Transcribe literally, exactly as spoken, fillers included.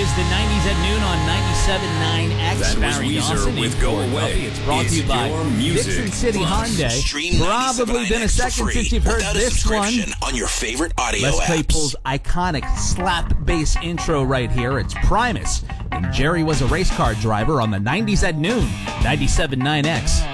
is the nineties at noon on ninety-seven point nine X. That was Barry Weezer Dawson with in Go Philadelphia. Away. It's brought to you It's by your music. Dixon City Plus, Hyundai. Stream Probably been a second since you've heard without a this one. subscription on your favorite audio Les apps. Claypool's iconic slap bass intro right here. It's Primus. And Jerry was a race car driver on the nineties at noon. ninety-seven point nine X.